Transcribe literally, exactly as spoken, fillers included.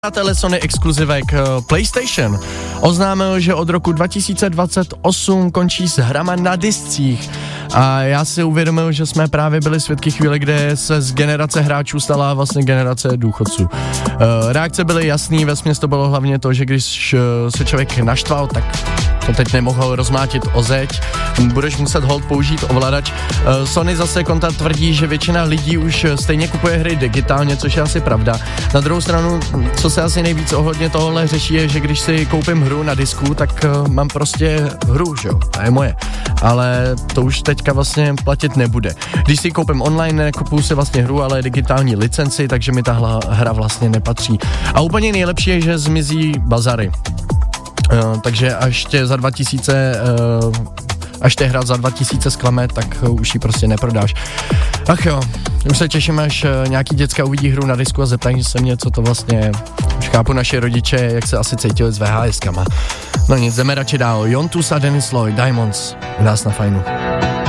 Přátelé Sony exkluzivek PlayStation oznámil, že od roku dva tisíce dvacet osm končí s hrama na discích. A já si uvědomil, že jsme právě byli svědky chvíle, kde se z generace hráčů stala vlastně generace důchodců. Reakce byly jasný, vesměs to bylo hlavně to, že když se člověk naštval, tak to teď nemohl rozmátit o zeď, budeš muset hold použít ovladač. Sony zase konta tvrdí, že většina lidí už stejně kupuje hry digitálně, což je asi pravda. Na druhou stranu, co se asi nejvíc ohledně tohohle řeší, je, že když si koupím hru na disku, tak mám prostě hru, že jo, ta je moje. Ale to už teďka vlastně platit nebude. Když si koupím online, nekupuju si vlastně hru, ale digitální licenci, takže mi ta hra vlastně nepatří. A úplně nejlepší je, že zmizí bazary. Uh, takže až tě za dva tisíce, uh, až tě hra za dva tisíce zklame, tak uh, už ji prostě neprodáš. Ach jo, už se těším, až uh, nějaký děcka uvidí hru na disku a zeptají se mě, co to vlastně je. Už chápu naše rodiče, jak se asi cítili s V H S kama. No nic, jdeme radši dál. Jontus a Dennis Lloyd, Diamonds, u nás na Fajnu.